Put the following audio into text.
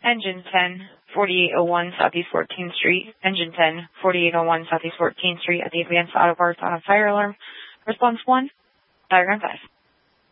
Engine 10, 4801 Southeast 14th Street. Engine 10, 4801 Southeast 14th Street at the Advanced Auto Parts on a fire alarm. Response 1, diagram 5.